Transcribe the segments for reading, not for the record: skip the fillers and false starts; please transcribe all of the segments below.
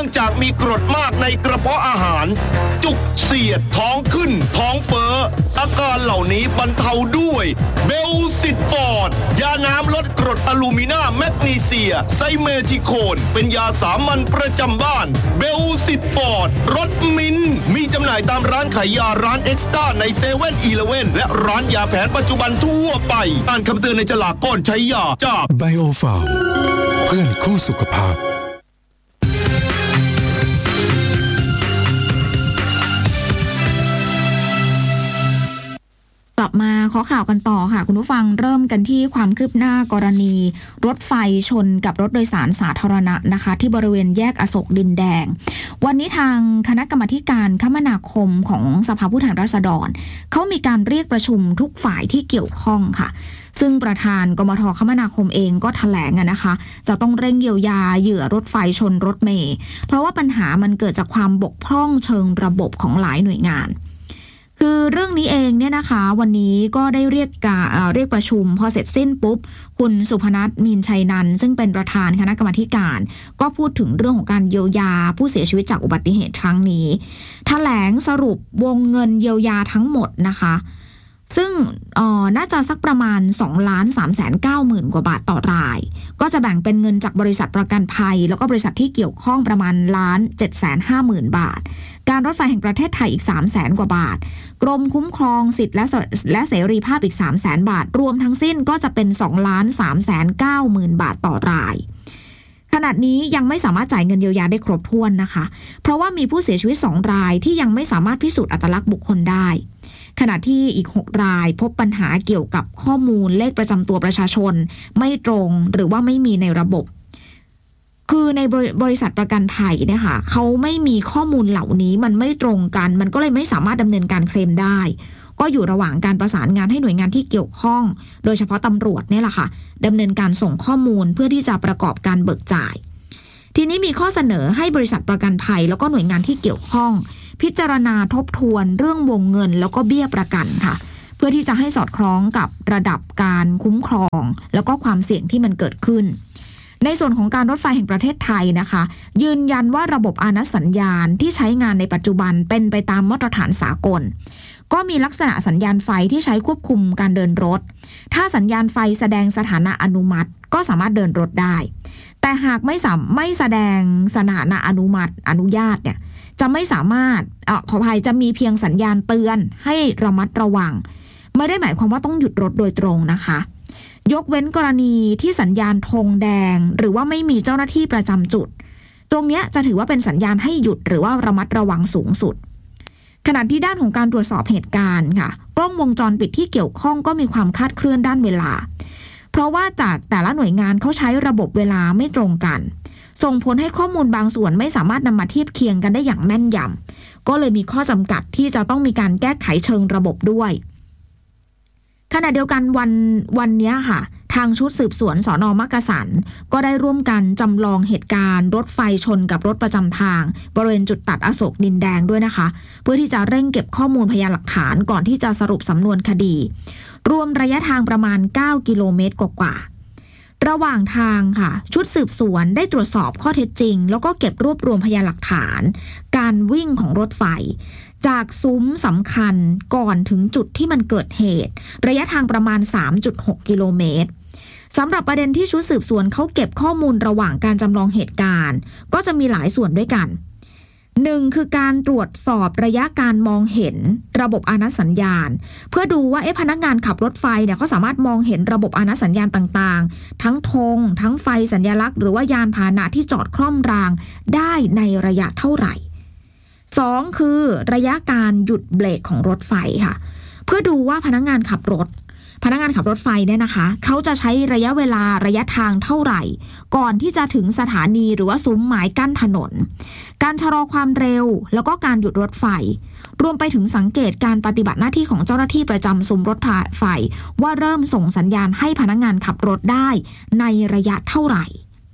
จากมีกรดมากในกระเพาะอาหารจุกเสียดท้องขึ้นท้องเฟ้ออาการเหล่านี้บรรเทาด้วยเบลซิตฟอร์ดยาน้ำลดกรดอะลูมินาแมกนีเซียไซเมทิโคนเป็นยาสามัญประจำบ้านเบลซิตฟอร์ดรสมิ้นมีจำหน่ายตามร้านขายยาร้านเอ็กซ์ต้าในเซเว่นอีเลฟเว่นและร้านยาแผนปัจจุบันทั่วไปอ่านคำเตือนในฉลากก่อนใช้ยาจากไบโอฟาร์มเพื่อนคู่สุขภาพกลับมาขอข่าวกันต่อค่ะคุณผู้ฟังเริ่มกันที่ความคืบหน้ากรณีรถไฟชนกับรถโดยสารสาธารณะนะคะที่บริเวณแยกอโศกดินแดงวันนี้ทางคณะกรรมาการคมนาคมของสภาผู้แทนราษฎรเขามีการเรียกประชุมทุกฝ่ายที่เกี่ยวข้องค่ะซึ่งประธานกมท.คมนาคมเองก็แถลงนะคะจะต้องเร่งเยียวยาเหยื่อรถไฟชนรถเมล์เพราะว่าปัญหามันเกิดจากความบกพร่องเชิงระบบของหลายหน่วยงานคือเรื่องนี้เองเนี่ยนะคะวันนี้ก็ได้เรียกประชุมพอเสร็จสิ้นปุ๊บคุณสุพนัส มีนชัยนันท์ซึ่งเป็นประธานคณะกรรมาการก็พูดถึงเรื่องของการเยียวยาผู้เสียชีวิตจากอุบัติเหตุครั้งนี้แถลงสรุปวงเงินเยียวยาทั้งหมดนะคะซึ่งน่าจะสักประมาณ 2,390,000 กว่าบาทต่อรายก็จะแบ่งเป็นเงินจากบริษัทประกันภัยแล้วก็บริษัทที่เกี่ยวข้องประมาณ1,750,000 บาทการรถไฟแห่งประเทศไทยอีก 300,000 กว่าบาทกรมคุ้มครองสิทธิและเสรีภาพอีก 300,000 บาทรวมทั้งสิ้นก็จะเป็น 2,390,000 บาทต่อรายขณะนี้ยังไม่สามารถจ่ายเงินเยียวยาได้ครบถ้วนนะคะเพราะว่ามีผู้เสียชีวิต2รายที่ยังไม่สามารถพิสูจน์อัตลักษณ์บุคคลได้ขณะที่อีก6รายพบปัญหาเกี่ยวกับข้อมูลเลขประจำตัวประชาชนไม่ตรงหรือว่าไม่มีในระบบคือในบริษัทประกันภัยเนี่ยค่ะเขาไม่มีข้อมูลเหล่านี้มันไม่ตรงกันมันก็เลยไม่สามารถดำเนินการเคลมได้ก็อยู่ระหว่างการประสานงานให้หน่วยงานที่เกี่ยวข้องโดยเฉพาะตำรวจเนี่ยแหละค่ะดำเนินการส่งข้อมูลเพื่อที่จะประกอบการเบิกจ่ายทีนี้มีข้อเสนอให้บริษัทประกันภัยแล้วก็หน่วยงานที่เกี่ยวข้องพิจารณาทบทวนเรื่องวงเงินแล้วก็เบี้ยประกันค่ะเพื่อที่จะให้สอดคล้องกับระดับการคุ้มครองแล้วก็ความเสี่ยงที่มันเกิดขึ้นในส่วนของการรถไฟแห่งประเทศไทยนะคะยืนยันว่าระบบอานัสสัญญาณที่ใช้งานในปัจจุบันเป็นไปตามมาตรฐานสากลก็มีลักษณะสัญญาณไฟที่ใช้ควบคุมการเดินรถถ้าสัญญาณไฟแสดงสถานะอนุมัติก็สามารถเดินรถได้แต่หากไม่แสดงสถานะอนุญาตเนี่ยจะไม่สามารถขออภัยจะมีเพียงสัญญาณเตือนให้ระมัดระวังไม่ได้หมายความว่าต้องหยุดรถโดยตรงนะคะยกเว้นกรณีที่สัญญาณธงแดงหรือว่าไม่มีเจ้าหน้าที่ประจำจุดตรงนี้จะถือว่าเป็นสัญญาณให้หยุดหรือว่าระมัดระวังสูงสุดขณะที่ด้านของการตรวจสอบเหตุการณ์ค่ะกล้องวงจรปิดที่เกี่ยวข้องก็มีความคลาดเคลื่อนด้านเวลาเพราะว่าจากแต่ละหน่วยงานเขาใช้ระบบเวลาไม่ตรงกันส่งผลให้ข้อมูลบางส่วนไม่สามารถนำมาเทียบเคียงกันได้อย่างแม่นยำก็เลยมีข้อจำกัดที่จะต้องมีการแก้ไขเชิงระบบด้วยขณะเดียวกันวันนี้ค่ะทางชุดสืบสวนสน.มักกะสันก็ได้ร่วมกันจำลองเหตุการณ์รถไฟชนกับรถประจำทางบริเวณจุดตัดอโศกดินแดงด้วยนะคะเพื่อที่จะเร่งเก็บข้อมูลพยานหลักฐานก่อนที่จะสรุปสำนวนคดีรวมระยะทางประมาณ9กิโลเมตรกว่าระหว่างทางค่ะชุดสืบสวนได้ตรวจสอบข้อเท็จจริงแล้วก็เก็บรวบรวมพยานหลักฐานการวิ่งของรถไฟจากซุ้มสำคัญก่อนถึงจุดที่มันเกิดเหตุระยะทางประมาณ 3.6 กิโลเมตรสำหรับประเด็นที่ชุดสืบสวนเขาเก็บข้อมูลระหว่างการจำลองเหตุการณ์ก็จะมีหลายส่วนด้วยกัน1คือการตรวจสอบระยะการมองเห็นระบบอานัสสัญญาณเพื่อดูว่าพนักงานขับรถไฟเนี่ยเขาสามารถมองเห็นระบบอานัสสัญญาณต่างๆทั้งธงทั้งไฟสัญลักษณ์หรือว่ายานพาหนะที่จอดคล่อมรางได้ในระยะเท่าไหร่2คือระยะการหยุดเบรกของรถไฟค่ะเพื่อดูว่าพนักงานขับรถไฟเนี่ยนะคะเขาจะใช้ระยะเวลาระยะทางเท่าไหร่ก่อนที่จะถึงสถานีหรือว่าซุ้มหมายกั้นถนนการชะลอความเร็วแล้วก็การหยุดรถไฟรวมไปถึงสังเกตการปฏิบัติหน้าที่ของเจ้าหน้าที่ประจำซุ้มรถไฟว่าเริ่มส่งสัญญาณให้พนักงานขับรถได้ในระยะเท่าไหร่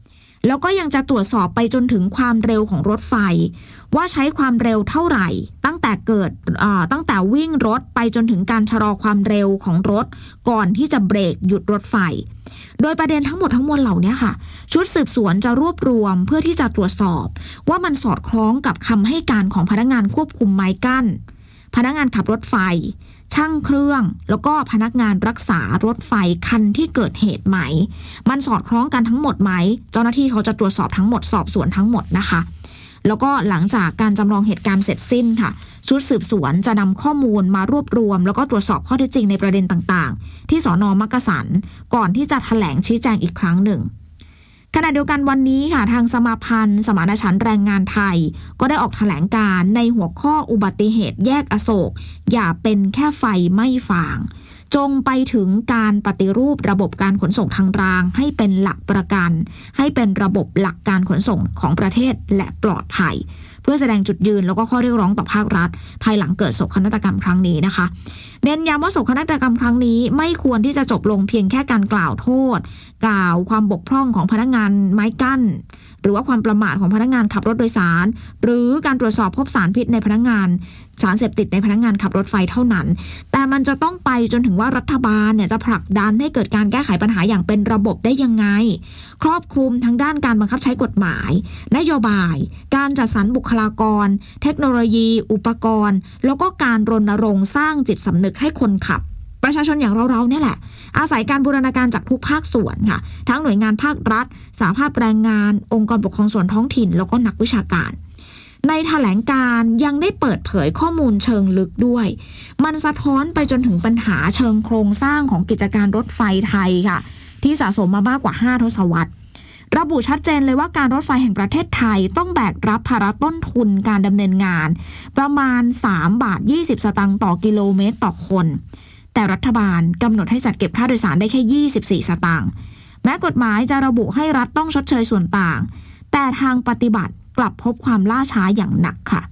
แล้วก็ยังจะตรวจสอบไปจนถึงความเร็วของรถไฟว่าใช้ความเร็วเท่าไหร่ตั้งแต่วิ่งรถไปจนถึงการชะลอความเร็วของรถก่อนที่จะเบรกหยุดรถไฟโดยประเด็นทั้งหมดทั้งมวลเหล่านี้ค่ะชุดสืบสวนจะรวบรวมเพื่อที่จะตรวจสอบว่ามันสอดคล้องกับคำให้การของพนักงานควบคุมไม้กั้นพนักงานขับรถไฟช่างเครื่องแล้วก็พนักงานรักษารถไฟคันที่เกิดเหตุไหมมันสอดคล้องกันทั้งหมดไหมเจ้าหน้าที่เขาจะตรวจสอบทั้งหมดสอบสวนทั้งหมดนะคะแล้วก็หลังจากการจำลองเหตุการณ์เสร็จสิ้นค่ะชุดสืบสวนจะนำข้อมูลมารวบรวมแล้วก็ตรวจสอบข้อเท็จจริงในประเด็นต่างๆที่สน.มักกะสันก่อนที่จะแถลงชี้แจงอีกครั้งหนึ่งขณะเดียวกันวันนี้ค่ะทางสมาพันธ์สมานฉันท์แรงงานไทยก็ได้ออกแถลงการณ์ในหัวข้ออุบัติเหตุแยกอโศกอย่าเป็นแค่ไฟไม่ฟางจงไปถึงการปฏิรูประบบการขนส่งทางรางให้เป็นหลักประกันให้เป็นระบบหลักการขนส่งของประเทศและปลอดภัยเพื่อแสดงจุดยืนแล้วก็ข้อเรียกร้องต่อภาครัฐภายหลังเกิดโศกนาฏกรรมครั้งนี้นะคะเน้นย้ำว่าโศกนาฏกรรมครั้งนี้ไม่ควรที่จะจบลงเพียงแค่การกล่าวโทษกล่าวความบกพร่องของพนักงานไม้กั้นหรือว่าความประมาทของพนักงานขับรถโดยสารหรือการตรวจสอบพบสารพิษในพนักงานสารเสพติดในพนักงานขับรถไฟเท่านั้นแต่มันจะต้องไปจนถึงว่ารัฐบาลเนี่ยจะผลักดันให้เกิดการแก้ไขปัญหาอย่างเป็นระบบได้ยังไงครอบคลุมทั้งด้านการบังคับใช้กฎหมายนโยบายการจัดสรรบุคลากรเทคโนโลยีอุปกรณ์แล้วก็การรณรงค์สร้างจิตสำนึกให้คนขับประชาชนอย่างเราเนี่ยแหละอาศัยการบูรณาการจากทุกภาคส่วนค่ะทั้งหน่วยงานภาครัฐสหภาพแรงงานองค์กรปกครองส่วนท้องถิ่นแล้วก็นักวิชาการในแถลงการยังได้เปิดเผยข้อมูลเชิงลึกด้วยมันสะท้อนไปจนถึงปัญหาเชิงโครงสร้างของกิจการรถไฟไทยค่ะที่สะสมมามากกว่า5 ทศวรรษระบุชัดเจนเลยว่าการรถไฟแห่งประเทศไทยต้องแบกรับภาระต้นทุนการดำเนินงานประมาณ3.20 บาทต่อกิโลเมตรต่อคนแต่รัฐบาลกำหนดให้จัดเก็บค่าโดยสารได้แค่24 สตางค์แม้กฎหมายจะระบุให้รัฐต้องชดเชยส่วนต่างแต่ทางปฏิบัติกลับพบความล่าช้าอย่างหนักค่ะ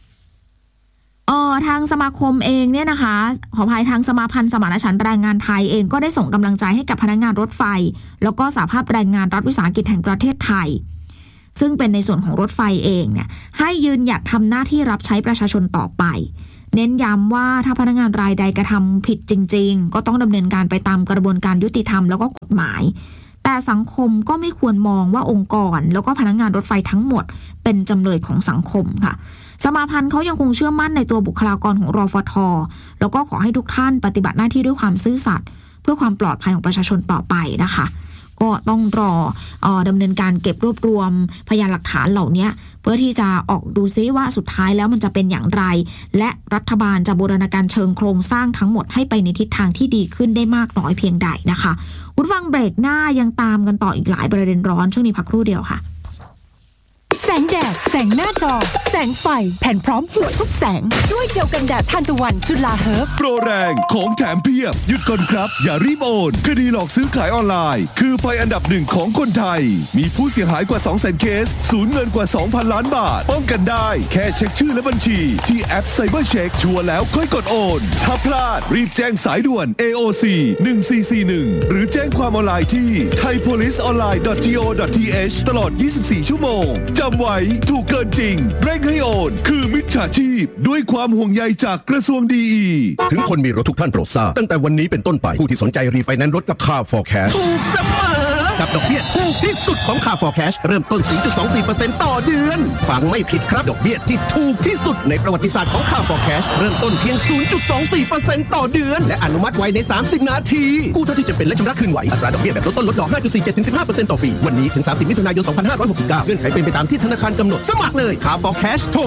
ทางสมาคมเองเนี่ยนะคะขออภัยทางสมาพันธ์สมานฉันท์แรงงานไทยเองก็ได้ส่งกำลังใจให้กับพนักงานรถไฟแล้วก็สหภาพแรงงานรัฐวิสาหกิจแห่งประเทศไทยซึ่งเป็นในส่วนของรถไฟเองเนี่ยให้ยืนหยัดทำหน้าที่รับใช้ประชาชนต่อไปเน้นย้ำว่าถ้าพนักงานรายใดกระทำผิดจริงๆก็ต้องดำเนินการไปตามกระบวนการยุติธรรมแล้วก็กฎหมายแต่สังคมก็ไม่ควรมองว่าองค์กรแล้วก็พนักงานรถไฟทั้งหมดเป็นจำเลยของสังคมค่ะสมาพันธ์เขายังคงเชื่อมั่นในตัวบุคลากรของรฟท.แล้วก็ขอให้ทุกท่านปฏิบัติหน้าที่ด้วยความซื่อสัตย์เพื่อความปลอดภัยของประชาชนต่อไปนะคะก็ต้องรอดำเนินการเก็บรวบรวมพยานหลักฐานเหล่านี้เพื่อที่จะออกดูซิว่าสุดท้ายแล้วมันจะเป็นอย่างไรและรัฐบาลจะบูรณาการเชิงโครงสร้างทั้งหมดให้ไปในทิศทางที่ดีขึ้นได้มากน้อยเพียงใดนะคะคุณฟังเบรกหน้ายังตามกันต่ออีกหลายประเด็นร้อนช่วงนี้พักครู่เดียวค่ะแสงแดดแสงหน้าจอแสงไฟแผ่นพร้อมหัวทุกแสงด้วยเจลกันแดดทานตะวันจุฬาเฮิร์บโปรแรงของแถมเพียบหยุดก่อนครับอย่ารีบโอนคดีหลอกซื้อขายออนไลน์คือภัยอันดับ1ของคนไทยมีผู้เสียหายกว่า 200,000 เคสสูญเงินกว่า 2,000 ล้านบาทป้องกันได้แค่เช็คชื่อและบัญชีที่แอป Cyber Check ชัวร์แล้วค่อยกดโอนถ้าพลาดรีบแจ้งสายด่วน AOC 1441หรือแจ้งความออนไลน์ที่ thaipoliceonline.go.th ตลอด 24 ชั่วโมงจำไว้ถูกเกินจริงเร่งให้โอนคือมิจฉาชีพด้วยความห่วงใยจากกระทรวงดีถึงคนมีรถทุกท่านโปรดทราบตั้งแต่วันนี้เป็นต้นไปผู้ที่สนใจรีไฟแนนซ์รถกับ Car for Cash ถูกเสมอกับดอกเบี้ยถูกที่สุดของ Car for Cash เริ่มต้น 4.24% ต่อเดือนฟังไม่ผิดครับดอกเบี้ยที่ถูกที่สุดในประวัติศาสตร์ของ Car for Cash เริ่มต้นเพียง 0.24% ต่อเดือนและอนุมัติไว้ใน30นาทีกู้เท่าที่จะเป็นและชำระคืนไหวอัตราดอกเบี้ยแบบลดต้นลดดอก 5.47-15% ต่อปีวันนี้ถึง30มิถุนายน2569เงื่อนไขเป็นไปตามที่ธนาคารกำหนดสมัครเลย Car for Cash โทร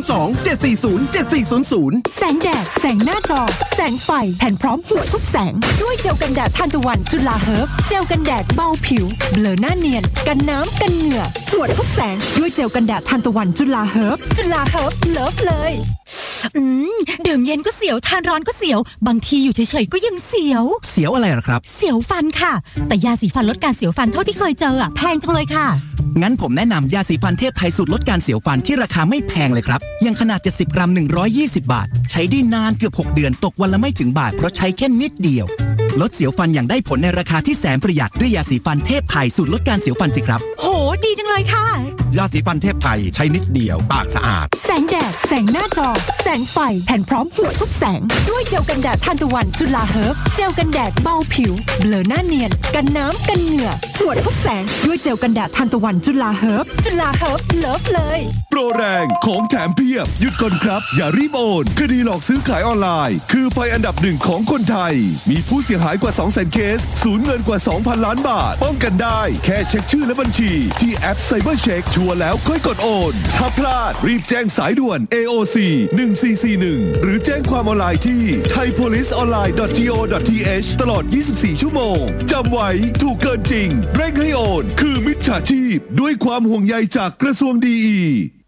02-740-7400 แสงแดดแสงหน้าจอแสงไฟแผ่นพร้อมหัวทุกแสงด้วยเจลกันแดดทานตะวันจุฬาเฮิร์บเจลกันแดดเบาผิวเบลอหน้าเนียนกันน้ำกันเหงื่อหัวทุกแสงด้วยเจลกันแดดทานตะวันจุฬาเฮิร์บจุฬาเฮิร์บเลิฟเลยดื่มเย็นก็เสียวทานร้อนก็เสียวบางทีอยู่เฉยๆก็ยังเสียวอะไรหรอครับเสียวฟันค่ะแต่ยาสีฟันลดการเสียวฟันเท่าที่เคยเจอแพงจังเลยค่ะงั้นผมแนะนำยาสีฟันเทพไทยสูตรลดการเสียวฟันที่ราคาไม่แพงเลยครับยังขนาด70 กรัม120 บาทใช้ได้นานเกือบ6 เดือนตกวันละไม่ถึงบาทเพราะใช้แค่นิดเดียวลดเสียวฟันอย่างได้ผลในราคาที่แสนประหยัดด้วยยาสีฟันเทพไทยสูตรลดการเสียวฟันสิครับโหดีจังเลยค่ะยาสีฟันเทพไทยใช้นิดเดียวปากสะอาดแสงแดดแสงหน้าจอแสงไฟแผ่นพร้อมหัวทุกแสงด้วยเจลกันแดดทานตะวันจุฬาเฮิร์บเจลกันแดดเบาผิวเบลอหน้าเนียนกันน้ำกันเหงื่อหัวทุกแสงด้วยเจลกันแดดทานตะวันจุฬาเฮิร์บจุฬาเฮิร์บเลิฟเลยโปรแรงของแถมเพียบหยุดก่อนครับอย่ารีบโอนคดีหลอกซื้อขายออนไลน์คือภัยอันดับหนึ่งของคนไทยมีผู้เสียหายกว่า 200,000 เคสสูญเงินกว่า 2,000 ล้านบาทป้องกันได้แค่เช็คชื่อและบัญชีที่แอป Cyber Check ชัวร์แล้วค่อยกดโอนถ้าพลาดรีบแจ้งสายด่วน AOC 1441หรือแจ้งความออนไลน์ที่ thaipoliceonline.go.th ตลอด 24 ชั่วโมงจำไว้ถูกเกินจริงเร่งให้โอนคือมิจฉาชีพด้วยความห่วงใยจากกระทรวงดีอี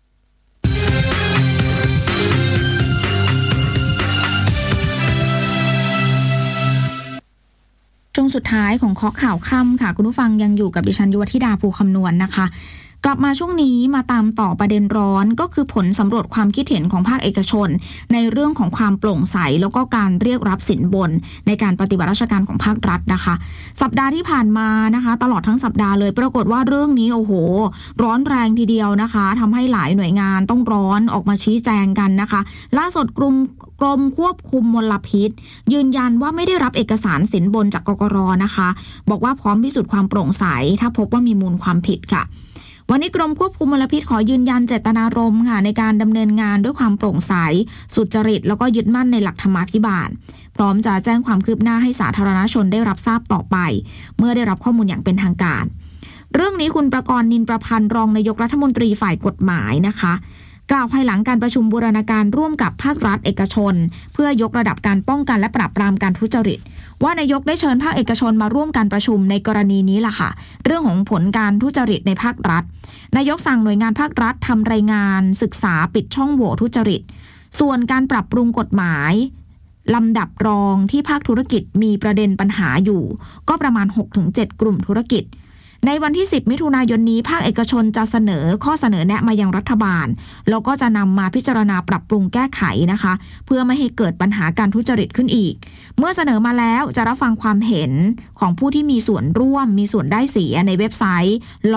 ช่วงสุดท้ายของข้อข่าวค่ำค่ะคุณผู้ฟังยังอยู่กับดิฉันยุวธิดาภูคำนวณนะคะกลับมาช่วงนี้มาตามต่อประเด็นร้อนก็คือผลสำรวจความคิดเห็นของภาคเอกชนในเรื่องของความโปร่งใสแล้วก็การเรียกรับสินบนในการปฏิบัติราชการของภาครัฐนะคะสัปดาห์ที่ผ่านมานะคะตลอดทั้งสัปดาห์เลยปรากฏว่าเรื่องนี้โอ้โหร้อนแรงทีเดียวนะคะทำให้หลายหน่วยงานต้องร้อนออกมาชี้แจงกันนะคะล่าสุดกรมควบคุมมลพิษยืนยันว่าไม่ได้รับเอกสารสินบนจากกกร.นะคะบอกว่าพร้อมพิสูจน์ความโปร่งใสถ้าพบว่ามีมูลความผิดค่ะวันนี้กรมควบคุมมลพิษขอยืนยันเจตนารมณ์ค่ะในการดำเนินงานด้วยความโปร่งใสสุจริตแล้วก็ยึดมั่นในหลักธรรมาภิบาลพร้อมจะแจ้งความคืบหน้าให้สาธารณชนได้รับทราบต่อไปเมื่อได้รับข้อมูลอย่างเป็นทางการเรื่องนี้คุณประกรณ์นินประพันธ์รองนายกรัฐมนตรีฝ่ายกฎหมายนะคะกล่าวภายหลังการประชุมบูรณาการร่วมกับภาครัฐเอกชนเพื่อยกระดับการป้องกันและปราบปรามการทุจริตว่านายกได้เชิญภาคเอกชนมาร่วมการประชุมในกรณีนี้ล่ะค่ะเรื่องของผลการทุจริตในภาครัฐนายกสั่งหน่วยงานภาครัฐทำรายงานศึกษาปิดช่องโหว่ทุจริตส่วนการปรับปรุงกฎหมายลำดับรองที่ภาคธุรกิจมีประเด็นปัญหาอยู่ก็ประมาณ 6-7 กลุ่มธุรกิจในวันที่10มิถุนายนนี้ภาคเอกชนจะเสนอข้อเสนอแนะมายังรัฐบาลแล้วก็จะนำมาพิจารณาปรับปรุงแก้ไขนะคะเพื่อไม่ให้เกิดปัญหาการทุจริตขึ้นอีกเมื่อเสนอมาแล้วจะรับฟังความเห็นของผู้ที่มีส่วนร่วมมีส่วนได้เสียในเว็บไซต์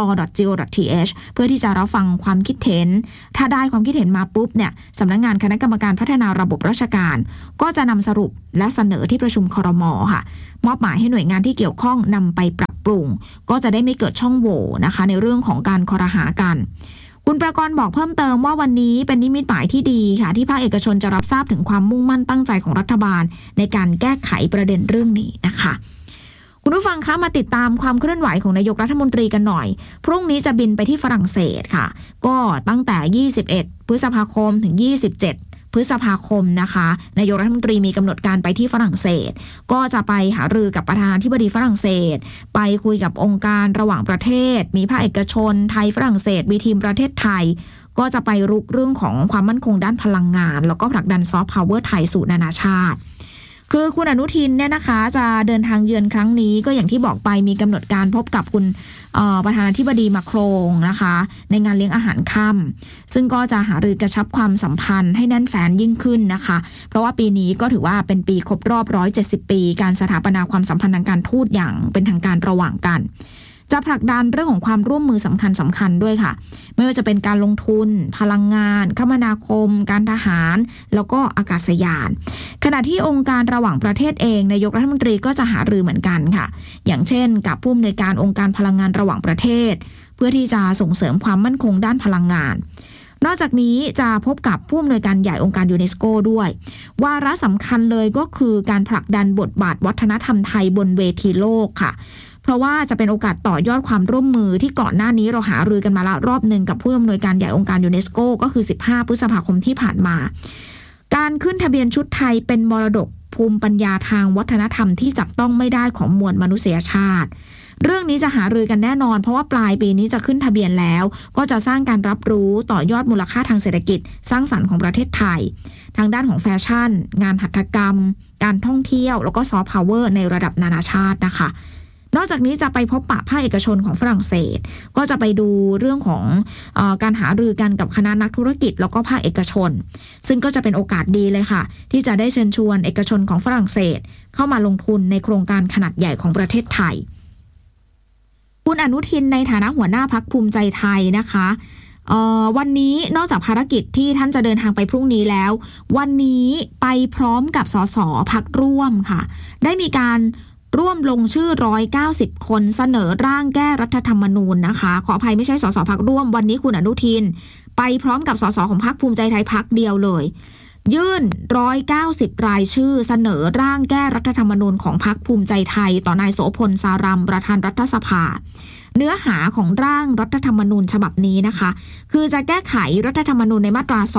law.go.th เพื่อที่จะรับฟังความคิดเห็นถ้าได้ความคิดเห็นมาปุ๊บเนี่ยสำนักงานคณะกรรมการพัฒนาระบบราชการก็จะนำสรุปและเสนอที่ประชุมครม.ค่ะมอบหมายให้หน่วยงานที่เกี่ยวข้องนำไปปรับปรุงก็จะได้ไม่เกิดช่องโหว่นะคะในเรื่องของการครหากันคุณประกรณ์บอกเพิ่มเติมว่าวันนี้เป็นนิมิตหมายที่ดีค่ะที่ภาคเอกชนจะรับทราบถึงความมุ่งมั่นตั้งใจของรัฐบาลในการแก้ไขประเด็นเรื่องนี้นะคะคุณผู้ฟังคะมาติดตามความเคลื่อนไหวของนายกรัฐมนตรีกันหน่อยพรุ่งนี้จะบินไปที่ฝรั่งเศสค่ะก็ตั้งแต่21พฤษภาคมถึง27พฤษภาคมนะคะนายกรัฐมนตรีมีกำหนดการไปที่ฝรั่งเศสก็จะไปหารือกับประธานาธิบดีฝรั่งเศสไปคุยกับองค์การระหว่างประเทศมีภาคเอกชนไทยฝรั่งเศสมีทีมประเทศไทยก็จะไปรุกเรื่องของความมั่นคงด้านพลังงานแล้วก็ผลักดันซอฟต์พาวเวอร์ไทยสู่นานาชาติคือคุณอนุทินเนี่ยนะคะจะเดินทางเยือนครั้งนี้ก็อย่างที่บอกไปมีกำหนดการพบกับคุณประธานาธิบดีมาโครงนะคะในงานเลี้ยงอาหารค่ำซึ่งก็จะหารือกระชับความสัมพันธ์ให้แน่นแฟ้นยิ่งขึ้นนะคะเพราะว่าปีนี้ก็ถือว่าเป็นปีครบรอบ170ปีการสถาปนาความสัมพันธ์ทางการทูตอย่างเป็นทางการระหว่างกันจะผลักดันเรื่องของความร่วมมือสำคัญด้วยค่ะไม่ว่าจะเป็นการลงทุนพลังงานคมนาคมการทหารแล้วก็อากาศยานขณะที่องค์การระหว่างประเทศเองนายกรัฐมนตรีก็จะหารือเหมือนกันค่ะอย่างเช่นกับผู้อำนวยการองค์การพลังงานระหว่างประเทศเพื่อที่จะส่งเสริมความมั่นคงด้านพลังงานนอกจากนี้จะพบกับผู้อำนวยการใหญ่องค์การยูเนสโกด้วยวาระสำคัญเลยก็คือการผลักดันบทบาทวัฒนธรรมไทยบนเวทีโลกค่ะเพราะว่าจะเป็นโอกาสต่อยอดความร่วมมือที่ก่อนหน้านี้เราหารือกันมาละรอบหนึ่งกับผู้อำนวยการใหญ่องค์การยูเนสโกก็คือ15พฤษภาคมที่ผ่านมาการขึ้นทะเบียนชุดไทยเป็นมรดกภูมิปัญญาทางวัฒนธรรมที่จับต้องไม่ได้ของมวลมนุษยชาติเรื่องนี้จะหารือกันแน่นอนเพราะว่าปลายปีนี้จะขึ้นทะเบียนแล้วก็จะสร้างการรับรู้ต่อยอดมูลค่าทางเศรษฐกิจสร้างสรรค์ของประเทศไทยทางด้านของแฟชั่นงานหัตถกรรมการท่องเที่ยวแล้วก็ซอฟต์พาวเวอร์ในระดับนานาชาตินะคะนอกจากนี้จะไปพบปะภาคเอกชนของฝรั่งเศสก็จะไปดูเรื่องของการหารือกันกับคณะนักธุรกิจแล้วก็ภาคเอกชนซึ่งก็จะเป็นโอกาสดีเลยค่ะที่จะได้เชิญชวนเอกชนของฝรั่งเศสเข้ามาลงทุนในโครงการขนาดใหญ่ของประเทศไทยคุณอนุทินในฐานะหัวหน้าพรรคภูมิใจไทยนะคะวันนี้นอกจากภารกิจที่ท่านจะเดินทางไปพรุ่งนี้แล้ววันนี้ไปพร้อมกับสสพรรคร่วมค่ะได้มีการร่วมลงชื่อ190คนเสนอร่างแก้รัฐธรรมนูญนะคะขออภัยไม่ใช่สสพรรคร่วมวันนี้คุณอนุทินไปพร้อมกับสสของพรรคภูมิใจไทยพรรคเดียวเลยยื่น190รายชื่อเสนอร่างแก้รัฐธรรมนูญของพรรคภูมิใจไทยต่อนายโสพลสารัมประธานรัฐสภาเนื้อหาของร่างรัฐธรรมนูญฉบับนี้นะคะคือจะแก้ไขรัฐธรรมนูญในมาตรา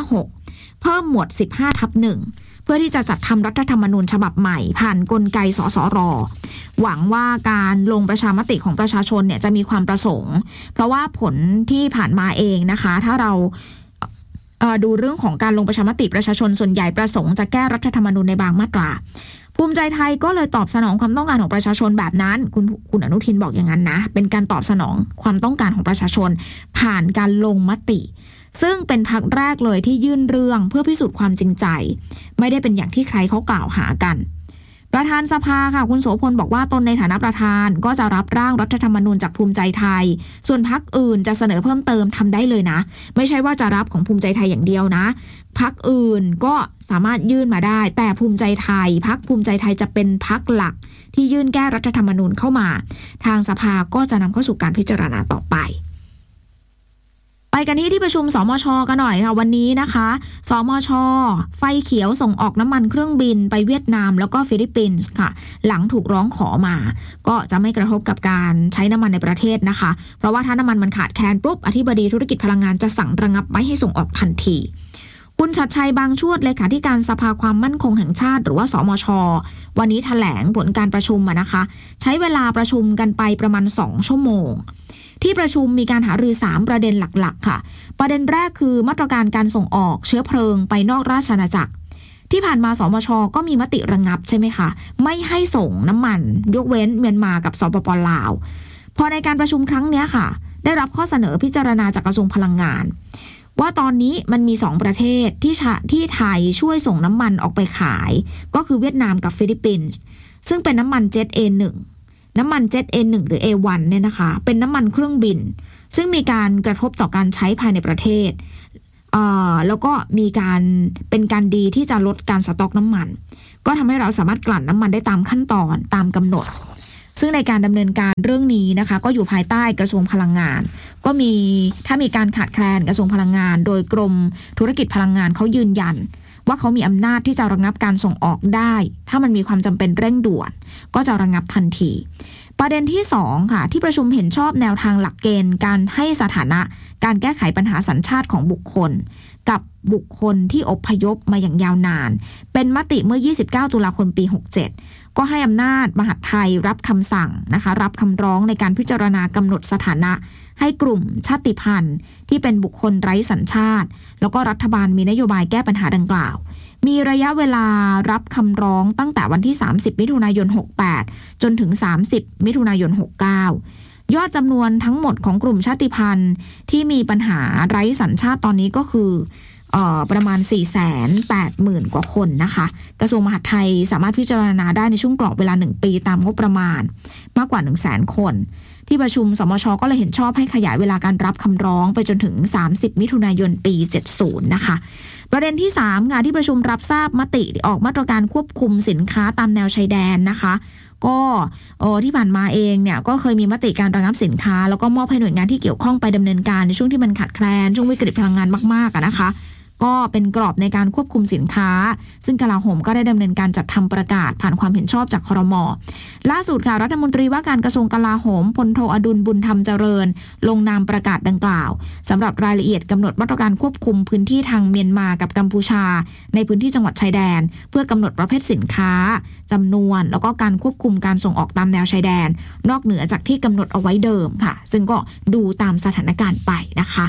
256เพิ่มหมวด 15/1 เพื่อที่จะจัดทำรัฐธรรมนูญฉบับใหม่ผ่านกลไกสสร.หวังว่าการลงประชามติของประชาชนเนี่ยจะมีความประสงค์เพราะว่าผลที่ผ่านมาเองนะคะถ้าเราดูเรื่องของการลงประชามติประชาชนส่วนใหญ่ประสงค์จะแก้รัฐธรรมนูญในบางมาตราภูมิใจไทยก็เลยตอบสนองความต้องการของประชาชนแบบนั้นคุณอนุทินบอกอย่างนั้นนะเป็นการตอบสนองความต้องการของประชาชนผ่านการลงมติซึ่งเป็นพรรคแรกเลยที่ยื่นเรื่องเพื่อพิสูจน์ความจริงใจไม่ได้เป็นอย่างที่ใครเขากล่าวหากันประธานสภาค่ะคุณโสพลบอกว่าตนในฐานะประธานก็จะรับร่างรัฐธรรมนูญจากภูมิใจไทยส่วนพรรคอื่นจะเสนอเพิ่มเติมทำได้เลยนะไม่ใช่ว่าจะรับของภูมิใจไทยอย่างเดียวนะพรรคอื่นก็สามารถยื่นมาได้แต่ภูมิใจไทยพรรคภูมิใจไทยจะเป็นพรรคหลักที่ยื่นแก้รัฐธรรมนูญเข้ามาทางสภาก็จะนำเข้าสู่การพิจารณาต่อไปไปกันที่ประชุมสมช.กันหน่อยค่ะวันนี้นะคะสมช.ไฟเขียวส่งออกน้ำมันเครื่องบินไปเวียดนามแล้วก็ฟิลิปปินส์ค่ะหลังถูกร้องขอมาก็จะไม่กระทบกับการใช้น้ำมันในประเทศนะคะเพราะว่าถ้าน้ำมันมันขาดแคลนปุ๊บอธิบดีธุรกิจพลังงานจะสั่งระงับไม่ให้ส่งออกทันทีคุณชัดชัยบางชวดเลขาธิการสภาความมั่นคงแห่งชาติหรือว่าสมช.วันนี้แถลงผลการประชุมนะคะใช้เวลาประชุมกันไปประมาณ2ชั่วโมงที่ประชุมมีการหารือ3ประเด็นหลักๆค่ะประเด็นแรกคือมาตรการการส่งออกเชื้อเพลิงไปนอกราชอาณาจักรที่ผ่านมาสมช.ก็มีมติระงับใช่ไหมคะไม่ให้ส่งน้ำมันยกเว้นเมียนมากับสปป.ลาวพอในการประชุมครั้งนี้ค่ะได้รับข้อเสนอพิจารณาจากกระทรวงพลังงานว่าตอนนี้มันมี2ประเทศที่ไทยช่วยส่งน้ำมันออกไปขายก็คือเวียดนามกับฟิลิปปินส์ซึ่งเป็นน้ำมันเจ็ต A1น้ำมันเจ็ต A1 หรือ A1 เนี่ยนะคะเป็นน้ำมันเครื่องบินซึ่งมีการกระทบต่อการใช้ภายในประเทศแล้วก็มีการเป็นการดีที่จะลดการสต็อกน้ำมันก็ทำให้เราสามารถกลั่นน้ำมันได้ตามขั้นตอนตามกำหนดซึ่งในการดำเนินการเรื่องนี้นะคะก็อยู่ภายใต้กระทรวงพลังงานก็ถ้ามีการขาดแคลนกระทรวงพลังงานโดยกรมธุรกิจพลังงานเขายืนยันว่าเขามีอำนาจที่จะระงับการส่งออกได้ถ้ามันมีความจำเป็นเร่งด่วนก็จะระงับทันทีประเด็นที่2ค่ะที่ประชุมเห็นชอบแนวทางหลักเกณฑ์การให้สถานะการแก้ไขปัญหาสัญชาติของบุคคลกับบุคคลที่อพยพมาอย่างยาวนานเป็นมติเมื่อ29ตุลาคมปี67ก็ให้อำนาจมหาดไทยรับคำสั่งนะคะรับคำร้องในการพิจารณากำหนดสถานะให้กลุ่มชาติพันธุ์ที่เป็นบุคคลไร้สัญชาติแล้วก็รัฐบาลมีนโยบายแก้ปัญหาดังกล่าวมีระยะเวลารับคำร้องตั้งแต่วันที่30มิถุนายน68จนถึง30มิถุนายน69ยอดจำนวนทั้งหมดของกลุ่มชาติพันธุ์ที่มีปัญหาไร้สัญชาติตอนนี้ก็คือประมาณ 480,000 กว่าคนนะคะกระทรวงมหาดไทยสามารถพิจารณาได้ในช่วงกรอบเวลา1ปีตามงบประมาณมากกว่า 100,000 คนที่ประชุมสมช.ก็เลยเห็นชอบให้ขยายเวลาการรับคำร้องไปจนถึง30มิถุนายนปี70นะคะประเด็นที่3ค่ะที่ประชุมรับทราบมติออกมาตรการควบคุมสินค้าตามแนวชายแดนนะคะก็ที่ผ่านมาเองเนี่ยก็เคยมีมติการระงับสินค้าแล้วก็มอบให้หน่วยงานที่เกี่ยวข้องไปดำเนินการในช่วงที่มันขาดแคลนช่วงวิกฤตพลังงานมากๆนะคะก็เป็นกรอบในการควบคุมสินค้าซึ่งกลาโหมก็ได้ดำเนินการจัดทำประกาศผ่านความเห็นชอบจากครม.ล่าสุดค่ะรัฐมนตรีว่าการกระทรวงกลาโหมพลโทอดุลบุญธรรมเจริญลงนามประกาศดังกล่าวสำหรับรายละเอียดกำหนดมาตรการควบคุมพื้นที่ทางเมียนมากับกัมพูชาในพื้นที่จังหวัดชายแดนเพื่อกำหนดประเภทสินค้าจำนวนแล้วก็การควบคุมการส่งออกตามแนวชายแดนนอกเหนือจากที่กำหนดเอาไว้เดิมค่ะซึ่งก็ดูตามสถานการณ์ไปนะคะ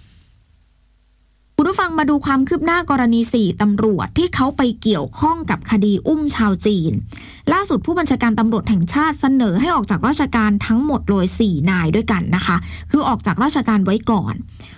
คุณผู้ฟังมาดูความคืบหน้ากรณี4ตำรวจที่เขาไปเกี่ยวข้องกับคดีอุ้มชาวจีนล่าสุดผู้บัญชาการตำรวจแห่งชาติเสนอให้ออกจากราชการทั้งหมดเลย4นายด้วยกันนะคะคือออกจากราชการไว้ก่อน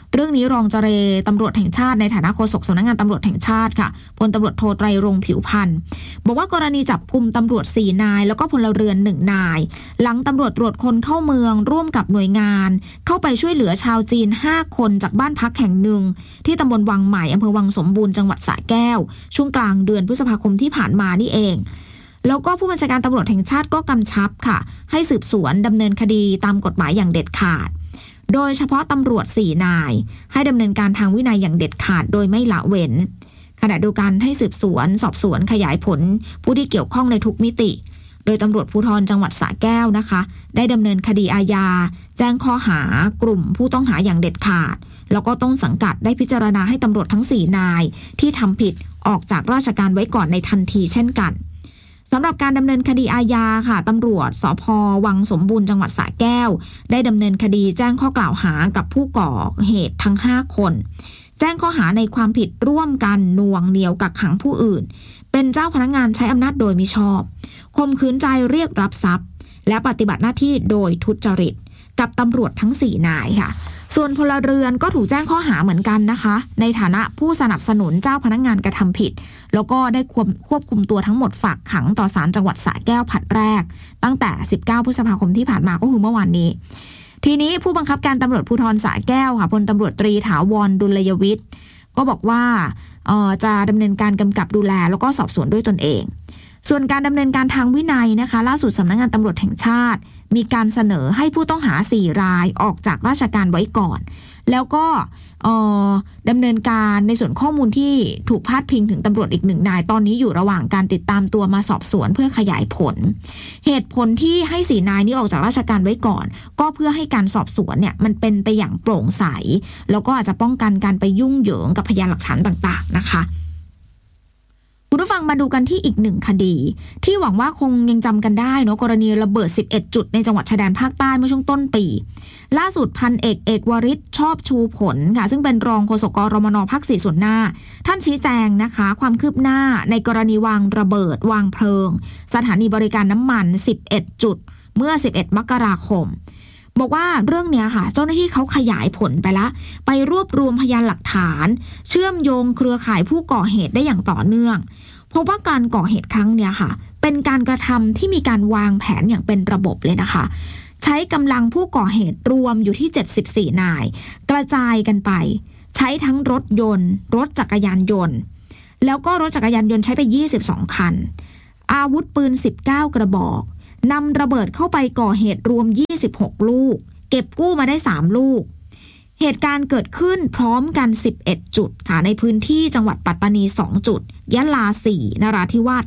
เรื่องนี้รองเจรตำรวจแห่งชาติในฐานะโฆษกสำนักงานตำรวจแห่งชาติค่ะพลตำรวจโทไตรรงค์ผิวพันธ์บอกว่ากรณีจับกุมตำรวจ4นายแล้วก็พลเรือน1นายหลังตำรวจตรวจคนเข้าเมืองร่วมกับหน่วยงานเข้าไปช่วยเหลือชาวจีน5คนจากบ้านพักแห่งหนึ่งที่ตำบลวังใหม่อำเภอวังสมบูรณ์จังหวัดสระแก้วช่วงกลางเดือนพฤษภาคมที่ผ่านมานี่เองแล้วก็ผู้บัญชาการตำรวจแห่งชาติก็กำชับค่ะให้สืบสวนดำเนินคดีตามกฎหมายอย่างเด็ดขาดโดยเฉพาะตำรวจ4นายให้ดำเนินการทางวินัยอย่างเด็ดขาดโดยไม่ละเว้นขณะเดียวกันให้สืบสวนสอบสวนขยายผลผู้ที่เกี่ยวข้องในทุกมิติโดยตำรวจภูธรจังหวัดสระแก้วนะคะได้ดำเนินคดีอาญาแจ้งข้อหากลุ่มผู้ต้องหาอย่างเด็ดขาดแล้วก็ต้นสังกัดได้พิจารณาให้ตำรวจทั้ง4นายที่ทำผิดออกจากราชการไว้ก่อนในทันทีเช่นกันสำหรับการดำเนินคดีอาญาค่ะตำรวจสภ.วังสมบูรณ์จังหวัดสระแก้วได้ดำเนินคดีแจ้งข้อกล่าวหากับผู้ก่อเหตุทั้ง5คนแจ้งข้อหาในความผิดร่วมกันหน่วงเหนี่ยวกักขังผู้อื่นเป็นเจ้าพนักงานใช้อำนาจโดยมิชอบข่มขืนใจเรียกรับทรัพย์และปฏิบัติหน้าที่โดยทุจริตกับตำรวจทั้ง4นายค่ะส่วนพลเรือนก็ถูกแจ้งข้อหาเหมือนกันนะคะในฐานะผู้สนับสนุนเจ้าพนักงานกระทำผิดแล้วก็ได้ควบคุมตัวทั้งหมดฝากขังต่อศาลจังหวัดสระแก้วผลัดแรกตั้งแต่19พฤษภาคมที่ผ่านมาก็คือเมื่อวานนี้ทีนี้ผู้บังคับการตำรวจภูธรสระแก้วค่ะพลตำรวจตรีถาวรดุลยวิทย์ก็บอกว่าจะดำเนินการกำกับดูแลแล้วก็สอบสวนด้วยตนเองส่วนการดำเนินการทางวินัยนะคะล่าสุดสำนักงานตำรวจแห่งชาติมีการเสนอให้ผู้ต้องหา4รายออกจากราชการไว้ก่อนแล้วก็ดำเนินการในส่วนข้อมูลที่ถูกพาดพิงถึงตำรวจอีก1นายตอนนี้อยู่ระหว่างการติดตามตัวมาสอบสวนเพื่อขยายผลเหตุผลที่ให้4นายนี้ออกจากราชการไว้ก่อนก็เพื่อให้การสอบสวนเนี่ยมันเป็นไปอย่างโปร่งใสแล้วก็อาจจะป้องกันการไปยุ่งเหยิงกับพยานหลักฐานต่างๆนะคะคุณผู้ฟังมาดูกันที่อีก1คดีที่หวังว่าคงยังจำกันได้เนาะกรณีระเบิด11จุดในจังหวัดชายแดนภาคใต้เมื่อช่วงต้นปีล่าสุดพันเอกวริศชอบชูผลค่ะซึ่งเป็นรองโฆษกรมน.ภาค4ส่วนหน้าท่านชี้แจงนะคะความคืบหน้าในกรณีวางระเบิดวางเพลิงสถานีบริการน้ำมัน11จุดเมื่อ11มกราคมบอกว่าเรื่องนี้ค่ะเจ้าหน้าที่เขาขยายผลไปละไปรวบรวมพยานหลักฐานเชื่อมโยงเครือข่ายผู้ก่อเหตุได้อย่างต่อเนื่องพบว่าการก่อเหตุครั้งเนี้ยค่ะเป็นการกระทำที่มีการวางแผนอย่างเป็นระบบเลยนะคะใช้กำลังผู้ก่อเหตุรวมอยู่ที่74นายกระจายกันไปใช้ทั้งรถยนต์รถจักรยานยนต์แล้วก็รถจักรยานยนต์ใช้ไป22คันอาวุธปืน19กระบอกนำระเบิดเข้าไปก่อเหตุรวม26ลูกเก็บกู้มาได้3ลูกเหตุการณ์เกิดขึ้นพร้อมกัน11จุดค่ะในพื้นที่จังหวัดปัตตานี2จุดยะลา4นราธิวาส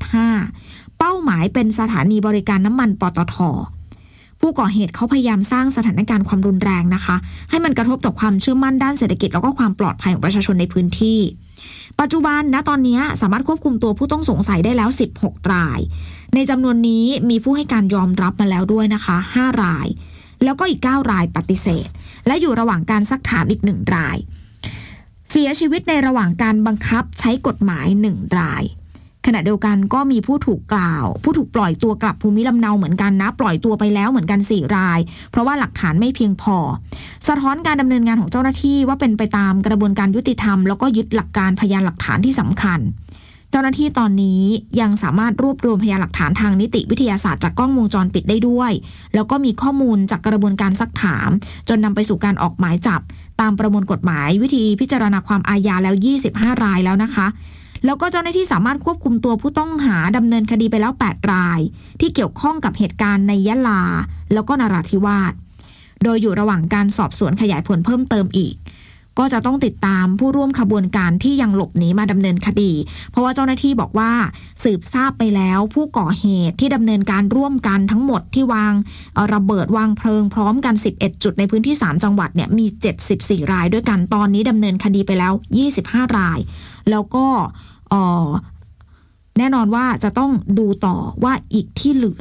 5เป้าหมายเป็นสถานีบริการน้ำมันปตท.ผู้ก่อเหตุเขาพยายามสร้างสถานการณ์ความรุนแรงนะคะให้มันกระทบต่อความเชื่อมั่นด้านเศรษฐกิจแล้วก็ความปลอดภัยของประชาชนในพื้นที่ปัจจุบันนะตอนนี้สามารถควบคุมตัวผู้ต้องสงสัยได้แล้ว16รายในจำนวนนี้มีผู้ให้การยอมรับมาแล้วด้วยนะคะ5รายแล้วก็อีก9รายปฏิเสธและอยู่ระหว่างการซักถามอีก1รายเสียชีวิตในระหว่างการบังคับใช้กฎหมาย1รายขณะเดียวกันก็มีผู้ถูกปล่อยตัวกลับภูมิลำเนาเหมือนกันนะปล่อยตัวไปแล้วเหมือนกัน4รายเพราะว่าหลักฐานไม่เพียงพอสะท้อนการดำเนินงานของเจ้าหน้าที่ว่าเป็นไปตามกระบวนการยุติธรรมแล้วก็ยึดหลักการพยานหลักฐานที่สำคัญเจ้าหน้าที่ตอนนี้ยังสามารถรวบรวมพยานหลักฐานทางนิติวิทยาศาสตร์จากกล้องวงจรปิดได้ด้วยแล้วก็มีข้อมูลจากกระบวนการซักถามจนนำไปสู่การออกหมายจับตามประมวลกฎหมายวิธีพิจารณาความอาญาแล้ว25รายแล้วนะคะแล้วก็เจ้าหน้าที่สามารถควบคุมตัวผู้ต้องหาดำเนินคดีไปแล้ว8รายที่เกี่ยวข้องกับเหตุการณ์ในยะลาแล้วก็นราธิวาสโดยอยู่ระหว่างการสอบสวนขยายผลเพิ่มเติมอีกก็จะต้องติดตามผู้ร่วมขบวนการที่ยังหลบหนีมาดำเนินคดีเพราะว่าเจ้าหน้าที่บอกว่าสืบทราบไปแล้วผู้ก่อเหตุที่ดำเนินการร่วมกันทั้งหมดที่วางระเบิดวางเพลิงพร้อมกัน11จุดในพื้นที่3จังหวัดเนี่ยมี74รายด้วยกันตอนนี้ดำเนินคดีไปแล้ว25รายแล้วก็แน่นอนว่าจะต้องดูต่อว่าอีกที่เหลือเนี่ย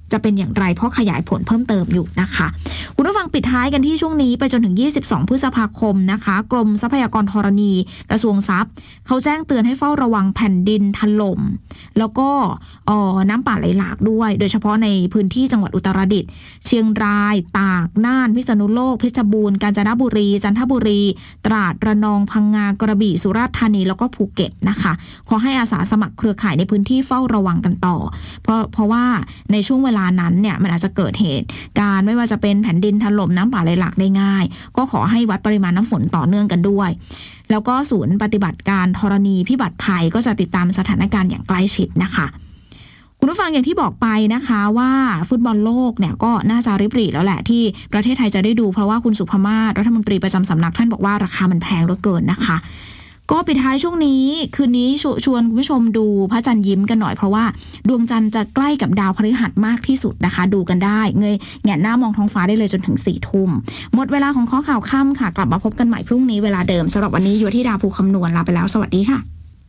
จะเป็นอย่างไรเพราะขยายผลเพิ่มเติมอยู่นะคะคุณผู้ฟังปิดท้ายกันที่ช่วงนี้ไปจนถึง22พฤษภาคมนะคะกรมทรัพยากรธรณีกระทรวงทรัพย์เขาแจ้งเตือนให้เฝ้าระวังแผ่นดินถล่มแล้วก็น้ำป่าไหลหลากด้วยโดยเฉพาะในพื้นที่จังหวัดอุตรดิตถ์เชียงรายตากน่านพิษณุโลกเพชรบูรณ์กาญจนบุรีจันทบุรีตราดระนองพังงากระบี่สุราษฎร์ธานีแล้วก็ภูเก็ตนะคะขอให้อาสาสมัครเครือข่ายในพื้นที่เฝ้าระวังกันต่อเพราะว่าในช่วงเวลานั้นเนี่ยมันอาจจะเกิดเหตุการณ์ไม่ว่าจะเป็นแผ่นดินถล่มน้ำป่าไหลหลากได้ง่ายก็ขอให้วัดปริมาณน้ำฝนต่อเนื่องกันด้วยแล้วก็ศูนย์ปฏิบัติการธรณีพิบัติภัยก็จะติดตามสถานการณ์อย่างใกล้ชิดนะคะคุณผู้ฟังอย่างที่บอกไปนะคะว่าฟุตบอลโลกเนี่ยก็น่าจะริบหรี่แล้วแหละที่ประเทศไทยจะได้ดูเพราะว่าคุณสุภมาศรัฐมนตรีประจำสำนักท่านบอกว่าราคามันแพงเหลือเกินนะคะก็ปิดท้ายช่วงนี้คืนนี้ชวนคุณผู้ชมดูพระจันทร์ยิ้มกันหน่อยเพราะว่าดวงจันทร์จะใกล้กับดาวพฤหัสมากที่สุดนะคะดูกันได้เงยแหงนหน้ามองท้องฟ้าได้เลยจนถึง 4 ทุ่มหมดเวลาของข้อข่าวค่ำค่ะกลับมาพบกันใหม่พรุ่งนี้เวลาเดิมสำหรับวันนี้อยู่ที่ดาวภูคำนวณลาไปแล้วสวัสดีค่ะ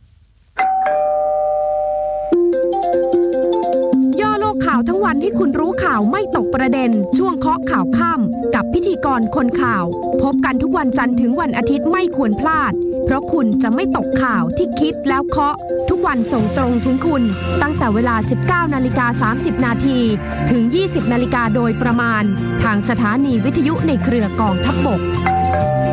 ย่อโลกข่าวทั้งวันให้คุณรู้ข่าวไม่ตกประเด็นช่วงเคาะข่าวค่ำกับพิธีกรคนข่าวพบกันทุกวันจันทร์ถึงวันอาทิตย์ไม่ควรพลาดเพราะคุณจะไม่ตกข่าวที่คิดแล้วเคาะทุกวันส่งตรงถึงคุณตั้งแต่เวลา 19:30 นาทีถึง 20:00 น.โดยประมาณทางสถานีวิทยุในเครือกองทัพบก